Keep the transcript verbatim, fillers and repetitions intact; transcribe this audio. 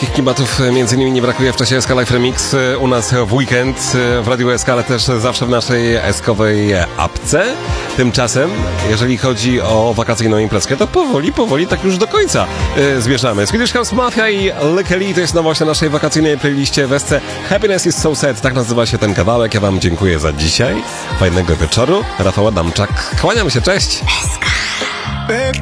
takich klimatów między innymi nie brakuje w czasie S K Live Remix u nas w weekend w Radiu S K, ale też zawsze w naszej eskowej apce. Tymczasem, jeżeli chodzi o wakacyjną imprezkę, to powoli, powoli tak już do końca yy, zmierzamy. Swedish House Mafia i Lekeli to jest nowość na naszej wakacyjnej playliście w S C. Happiness is so sad, tak nazywa się ten kawałek. Ja wam dziękuję za dzisiaj. Fajnego wieczoru. Rafał Adamczak. Kłaniam się, cześć! S K.